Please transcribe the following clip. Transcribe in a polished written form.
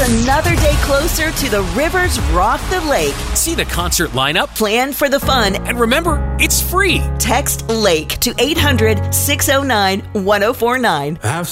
another day closer to the Rivers Rock the Lake. See the concert lineup, Plan for the fun, and remember, it's free. text LAKE to 800-609-1049. Have